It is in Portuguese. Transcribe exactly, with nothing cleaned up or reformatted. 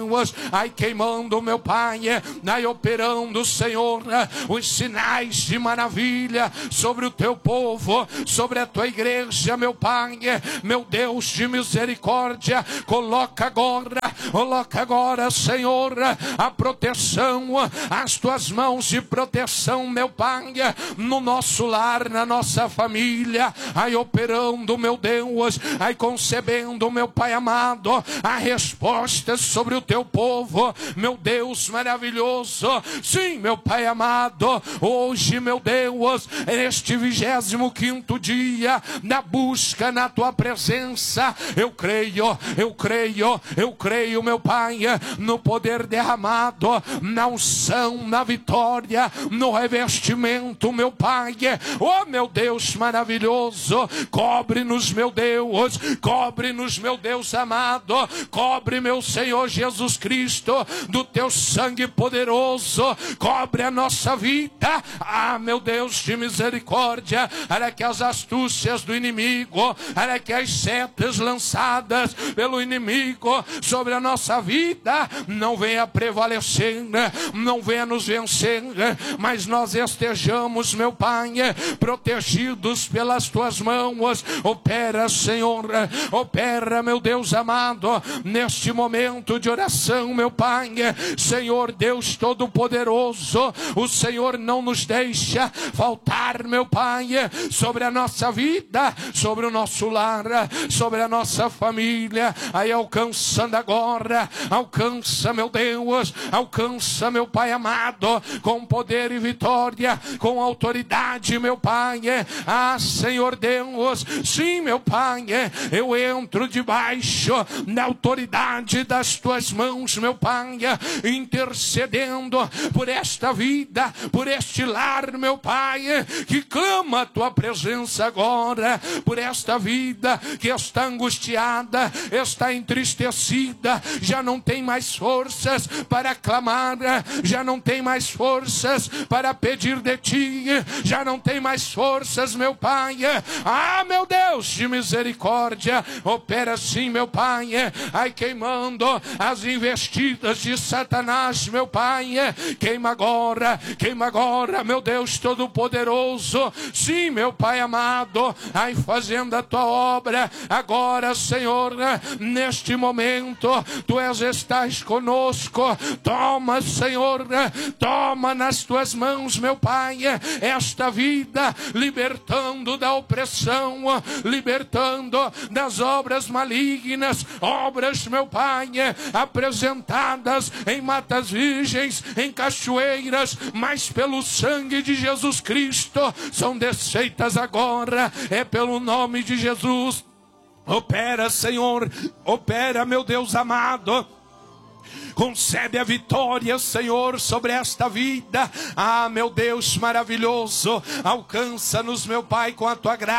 Deus, ai queimando, meu Pai, ai operando, Senhor, os sinais de maravilha sobre o teu povo, sobre a tua igreja, meu Pai, meu Deus de misericórdia. Coloca agora, coloca agora, Senhor, a proteção, as tuas mãos de proteção, meu Pai, no nosso lar, na nossa família, ai operando, meu Deus, ai concebendo, meu Pai amado, a resposta sobre o teu povo, meu Deus maravilhoso. Sim, meu Pai amado, hoje, meu Deus, neste vigésimo quinto dia da busca na tua presença, eu creio, eu creio, eu creio, meu Pai, no poder derramado, na unção, na vitória, no revestimento, meu Pai. Oh, meu Deus maravilhoso, cobre-nos, meu Deus, cobre-nos, meu Deus amado, cobre, meu Senhor Jesus Cristo, do teu sangue poderoso, cobre a nossa vida. Ah, meu Deus de misericórdia, para que as astúcias do inimigo, para que as setas lançadas pelo inimigo sobre a nossa vida não venha prevalecer, não venha nos vencer, mas nós estejamos, meu Pai, protegidos pelas tuas mãos. Opera, Senhor, opera, meu Deus amado, neste momento de oração, meu Pai. Senhor Deus Todo-Poderoso, o Senhor não nos deixa faltar, meu Pai, sobre a nossa vida, sobre o nosso lar, sobre a nossa família. Aí alcançando agora, alcança, meu Deus, alcança, meu Pai amado, com poder e vitória, com autoridade, meu Pai. Ah, Senhor Deus, sim, meu Pai, eu entro debaixo da autoridade das tuas mãos, meu Pai, intercedendo por esta vida, por este lar, meu Pai, que clama a tua presença agora, por esta vida que está angustiada, está entristecida, já não tem mais forças para clamar, já não tem mais forças para pedir de ti, já não tem mais forças, meu Pai. Ah, meu Deus de misericórdia, opera sim, meu Pai, ai queimando as investidas de Satanás, meu Pai. Queima agora, queima agora, meu Deus Todo-Poderoso. Sim, meu Pai amado, ai fazendo a tua obra agora, Senhor, neste momento. Tu és, estás conosco. Toma, Senhor, toma nas tuas mãos, meu Pai, esta vida, libertando da opressão, libertando das obras malignas, obras, meu Pai, apresentadas em matas virgens, em cachoeiras, mas pelo sangue de Jesus Cristo são desfeitas agora, é pelo nome de Jesus. Opera, Senhor, opera, meu Deus amado. Concede a vitória, Senhor, sobre esta vida. Ah, meu Deus maravilhoso, alcança-nos, meu Pai, com a tua graça.